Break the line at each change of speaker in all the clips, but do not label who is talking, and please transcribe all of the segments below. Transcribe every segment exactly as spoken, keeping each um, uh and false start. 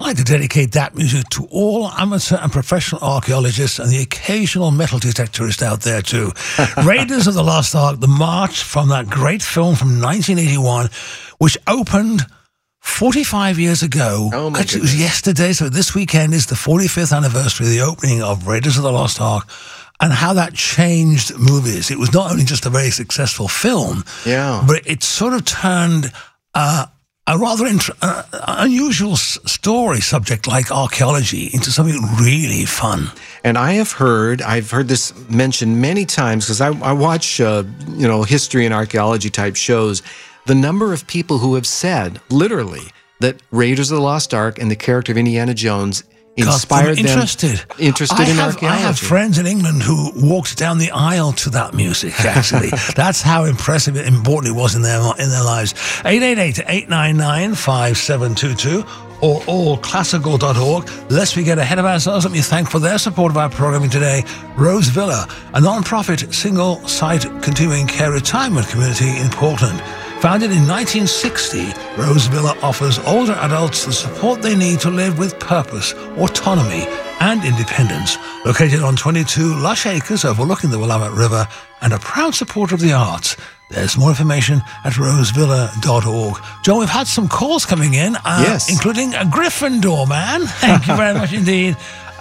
I'd like to dedicate that music to all amateur and professional archaeologists and the occasional metal detectorist out there too. Raiders of the Lost Ark, the march from that great film from nineteen eighty-one, which opened forty-five years ago.
Oh my
Actually, it was yesterday, so this weekend is the forty-fifth anniversary of the opening of Raiders of the Lost Ark, and how that changed movies. It was not only just a very successful film,
yeah,
but it sort of turned uh, a rather int- uh, unusual s- story subject like archaeology into something really fun.
And I have heard, I've heard this mentioned many times because I, I watch, uh, you know, history and archaeology type shows. The number of people who have said, literally, that Raiders of the Lost Ark and the character of Indiana Jones inspired them,
interested.
interested
I
in
have,
archaeology.
I have friends in England who walked down the aisle to that music, actually. That's how impressive and important it was in their in their lives. eight eight eight, eight nine nine, five seven two two or all classical dot org. Lest we get ahead of ourselves, let me thank for their support of our programming today, Rose Villa, a non-profit single-site continuing care retirement community in Portland. Founded in nineteen sixty, Rose Villa offers older adults the support they need to live with purpose, autonomy, and independence. Located on twenty-two lush acres overlooking the Willamette River and a proud supporter of the arts. There's more information at rose villa dot org. Joe, we've had some calls coming in, uh,
yes.
including a Gryffindor man. Thank you very much indeed.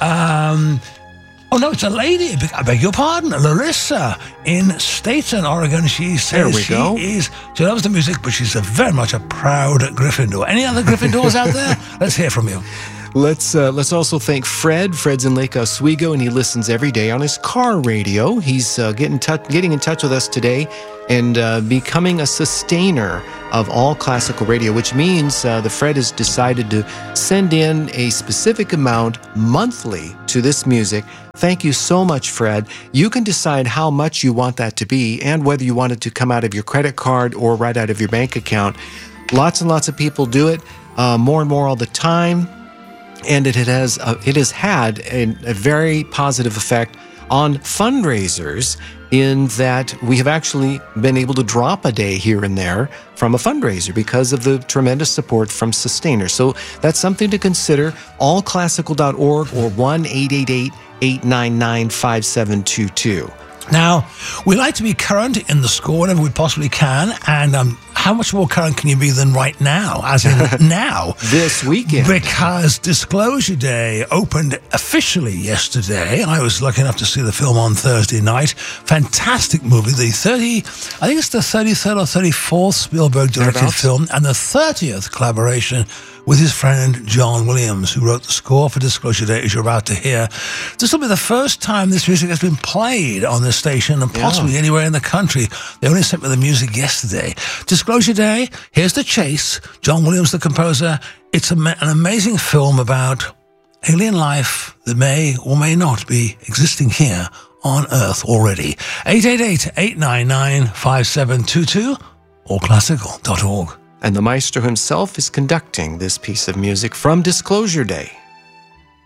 Um... Oh, no, it's a lady. I beg your pardon. Larissa in Staten, Oregon. She says
there we
she
go.
is, she loves the music, but she's a very much a proud Gryffindor. Any other Gryffindors out there? Let's hear from you.
Let's uh, let's also thank Fred. Fred's in Lake Oswego, and he listens every day on his car radio. He's uh, getting, touch, getting in touch with us today and uh, becoming a sustainer of all classical radio, which means uh, the Fred has decided to send in a specific amount monthly to this music. Thank you so much, Fred. You can decide how much you want that to be and whether you want it to come out of your credit card or right out of your bank account. Lots and lots of people do it, uh, more and more all the time. And it has uh, it has had a, a very positive effect on fundraisers in that we have actually been able to drop a day here and there from a fundraiser because of the tremendous support from sustainers. So that's something to consider. all classical dot org or one eight eight eight, eight nine nine, five seven two two.
Now, we like to be current in the score whenever we possibly can, and um, how much more current can you be than right now, as in now?
This weekend.
Because Disclosure Day opened officially yesterday, and I was lucky enough to see the film on Thursday night. Fantastic movie, the thirty, I think it's the thirty-third or thirty-fourth Spielberg-directed
Thereabouts.
film, and the thirtieth collaboration with his friend John Williams, who wrote the score for Disclosure Day, as you're about to hear. This will be the first time this music has been played on this station and possibly
Yeah.
anywhere in the country. They only sent me the music yesterday. Disclosure Day, here's The Chase, John Williams, the composer. It's a, an amazing film about alien life that may or may not be existing here on Earth already. eight eight eight, eight nine nine, five seven two two or classical dot org.
And the maestro himself is conducting this piece of music from Disclosure Day.